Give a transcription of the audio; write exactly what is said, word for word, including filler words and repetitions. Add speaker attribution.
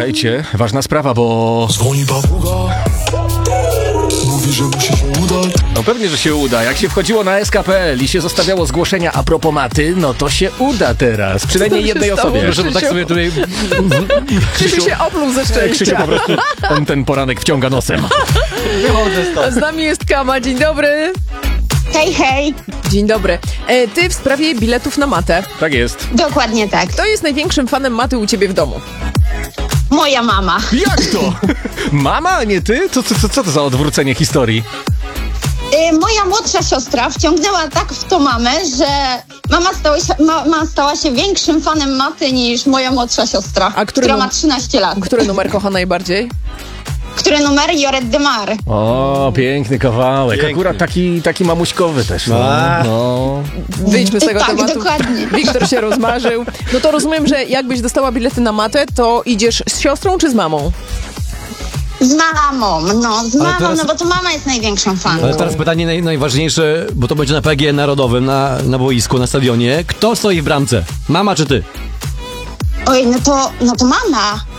Speaker 1: Słuchajcie, ważna sprawa, bo...
Speaker 2: Dzwoni papuga, mówi, że musi się udać.
Speaker 1: No pewnie, że się uda. Jak się wchodziło na S K kropka P L i się zostawiało zgłoszenia a propos maty, no to się uda teraz. Przynajmniej jednej osobie.
Speaker 3: Proszę, bo tak sobie tutaj... Krzysiu się opluł ze szczęścia.
Speaker 1: Krzysiu po prostu on ten poranek wciąga nosem.
Speaker 3: A z nami jest Kama, dzień dobry.
Speaker 4: Hej, hej.
Speaker 3: Dzień dobry. E, ty w sprawie biletów na matę.
Speaker 1: Tak jest.
Speaker 4: Dokładnie tak.
Speaker 3: Kto jest największym fanem maty u ciebie w domu?
Speaker 4: Moja mama.
Speaker 1: Jak to? Mama, a nie ty? Co, co, co, co to za odwrócenie historii?
Speaker 4: Y, moja młodsza siostra wciągnęła tak w to mamę, że mama stała się, mama stała się większym fanem maty niż moja młodsza siostra,
Speaker 3: A który
Speaker 4: która
Speaker 3: num-
Speaker 4: ma trzynaście lat.
Speaker 3: Który numer kocha najbardziej?
Speaker 4: Który numer? Joret de Mar.
Speaker 1: O, piękny kawałek.
Speaker 2: Piękny.
Speaker 1: Akurat taki, taki mamuśkowy też. No.
Speaker 2: A.
Speaker 1: no.
Speaker 3: Wyjdźmy z tego
Speaker 4: Tak,
Speaker 3: tematu.
Speaker 4: dokładnie.
Speaker 3: Wiktor się rozmarzył. No to rozumiem, że jakbyś dostała bilety na matę, to idziesz z siostrą czy z mamą?
Speaker 4: Z mamą, no, z mamą,
Speaker 5: teraz-
Speaker 4: no bo to mama jest największą fanką.
Speaker 5: Ale teraz pytanie naj, najważniejsze, bo to będzie na P G Narodowym, na, na boisku, na stadionie. Kto stoi w bramce? Mama czy ty?
Speaker 4: Oj, no to, no to mama.